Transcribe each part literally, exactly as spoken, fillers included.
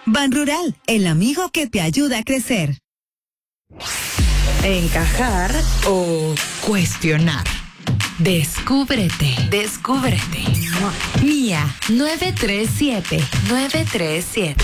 Ban Rural, el amigo que te ayuda a crecer. Encajar o cuestionar. Descúbrete, descúbrete. Mía, nueve tres siete, nueve tres siete.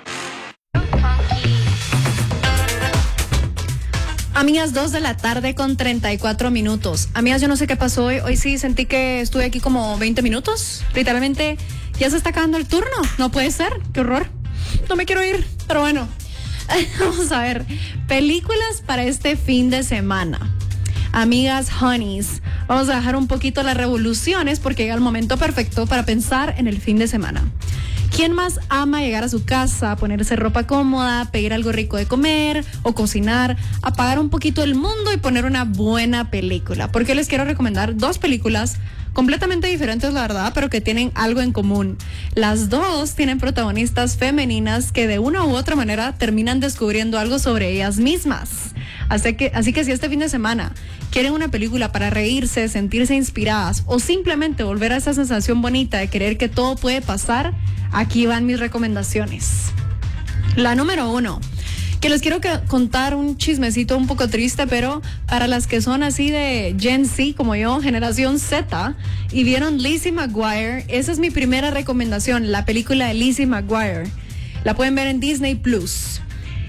Amigas, dos de la tarde con treinta y cuatro minutos. Amigas, yo no sé qué pasó hoy. Hoy sí sentí que estuve aquí como veinte minutos. Literalmente ya se está acabando el turno. No puede ser. Qué horror. No me quiero ir, pero bueno. Vamos a ver. Películas para este fin de semana. Amigas, honeys, vamos a dejar un poquito las revoluciones porque llega el momento perfecto para pensar en el fin de semana. ¿Quién más ama llegar a su casa, ponerse ropa cómoda, pedir algo rico de comer o cocinar, apagar un poquito el mundo y poner una buena película? Porque les quiero recomendar dos películas completamente diferentes, la verdad, pero que tienen algo en común. Las dos tienen protagonistas femeninas que de una u otra manera terminan descubriendo algo sobre ellas mismas. Así que, así que si este fin de semana quieren una película para reírse, sentirse inspiradas o simplemente volver a esa sensación bonita de creer que todo puede pasar, aquí van mis recomendaciones. La número uno, que les quiero que, contar un chismecito un poco triste, pero para las que son así de Gen Z como yo, generación Z, y vieron Lizzie McGuire, esa es mi primera recomendación, la película de Lizzie McGuire. La pueden ver en Disney Plus.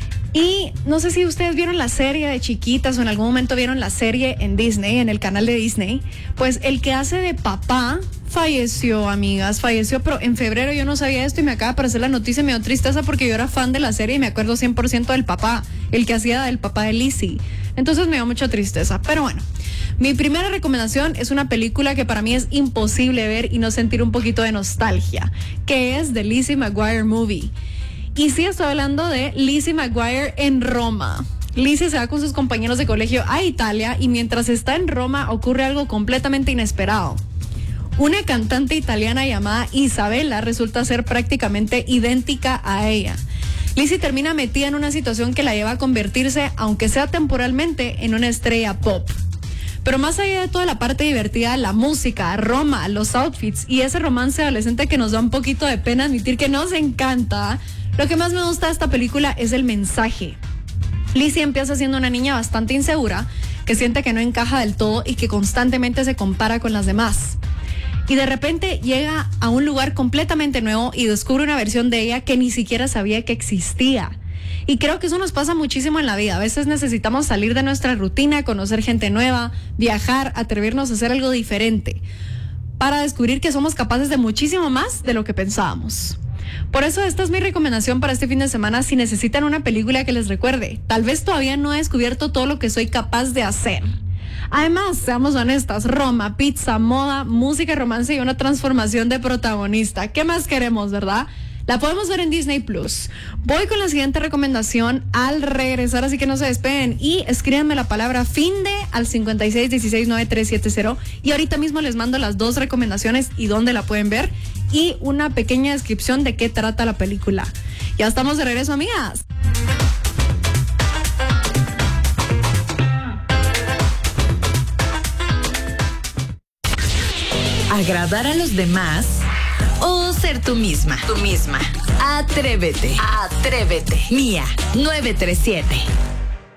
Y no sé si ustedes vieron la serie de chiquitas o en algún momento vieron la serie en Disney, en el canal de Disney. Pues el que hace de papá falleció, amigas, falleció, pero en febrero yo no sabía esto y me acaba de aparecer la noticia y me dio tristeza porque yo era fan de la serie y me acuerdo cien por ciento del papá, el que hacía del papá de Lizzie. Entonces me dio mucha tristeza, pero bueno. Mi primera recomendación es una película que para mí es imposible ver y no sentir un poquito de nostalgia, que es The Lizzie McGuire Movie. Y sí estoy hablando de Lizzie McGuire en Roma. Lizzie se va con sus compañeros de colegio a Italia y mientras está en Roma ocurre algo completamente inesperado. Una cantante italiana llamada Isabella resulta ser prácticamente idéntica a ella. Lizzie termina metida en una situación que la lleva a convertirse, aunque sea temporalmente, en una estrella pop. Pero más allá de toda la parte divertida, la música, Roma, los outfits y ese romance adolescente que nos da un poquito de pena admitir que nos encanta, lo que más me gusta de esta película es el mensaje. Lizzie empieza siendo una niña bastante insegura, que siente que no encaja del todo y que constantemente se compara con las demás. Y de repente llega a un lugar completamente nuevo y descubre una versión de ella que ni siquiera sabía que existía. Y creo que eso nos pasa muchísimo en la vida. A veces necesitamos salir de nuestra rutina, conocer gente nueva, viajar, atrevernos a hacer algo diferente, para descubrir que somos capaces de muchísimo más de lo que pensábamos. Por eso esta es mi recomendación para este fin de semana si necesitan una película que les recuerde. Tal vez todavía no he descubierto todo lo que soy capaz de hacer. Además, seamos honestas, Roma, pizza, moda, música, romance y una transformación de protagonista. ¿Qué más queremos, verdad? La podemos ver en Disney Plus. Voy con la siguiente recomendación al regresar, así que no se despeguen y escríbanme la palabra finde al cincuenta y seis dieciséis noventa y tres setenta y ahorita mismo les mando las dos recomendaciones y dónde la pueden ver y una pequeña descripción de qué trata la película. Ya estamos de regreso, amigas. Agradar a los demás o ser tú misma. Tú misma. Atrévete. Atrévete. Mía, nueve tres siete.